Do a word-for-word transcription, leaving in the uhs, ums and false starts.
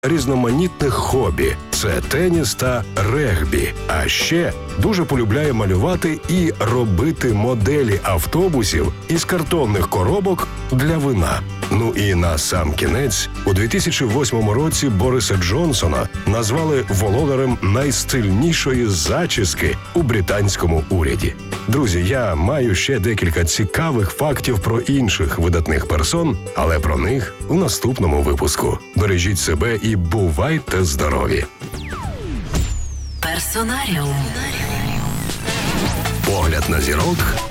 різноманітних хобі. Це теніс та регбі. А ще дуже полюбляє малювати і робити моделі автобусів із картонних коробок для вина. Ну і на сам кінець, у дві тисячі восьмому році Бориса Джонсона назвали володарем найстильнішої зачіски у британському уряді. Друзі, я маю ще декілька цікавих фактів про інших видатних персон, але про них у наступному випуску. Бережіть себе і бувайте здорові! Персонаріум. Погляд на зірок